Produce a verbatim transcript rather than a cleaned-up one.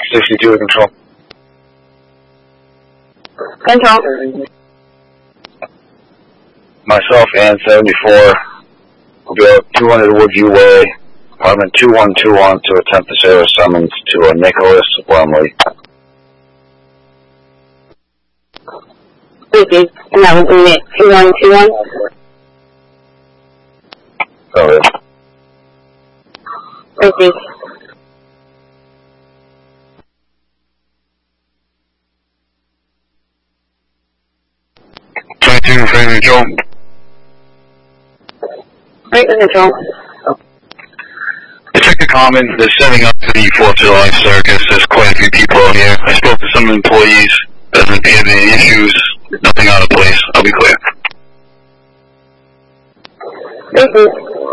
sixty-two to control. Control. Myself and seventy-four will be out two hundred Woodview Way, apartment two one two one, to attempt to serve a summons to a Nicholas Wormley. Okay, and that will be at two one two one? Oh, yeah. Okay. twenty-two, Fraser Control. Right, control. Detective Common is setting up for the fourth of July circus. There's quite a few people out here. I spoke to some employees. Doesn't appear to be any issues. Nothing out of place. I'll be clear. Thank you.